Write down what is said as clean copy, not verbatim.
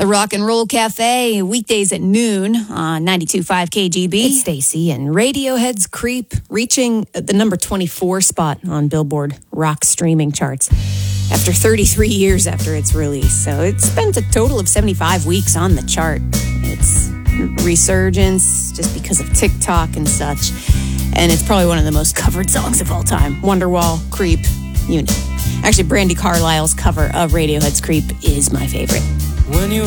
The Rock and Roll Cafe, weekdays at noon on 92.5 KGB. It's Stacy, and Radiohead's Creep reaching the number 24 spot on Billboard rock streaming charts after 33 years after its release. So it spent a total of 75 weeks on the chart. It's resurgence just because of TikTok and such. And it's probably one of the most covered songs of all time. Wonderwall, Creep, you know. Actually, Brandi Carlile's cover of Radiohead's Creep is my favorite. When you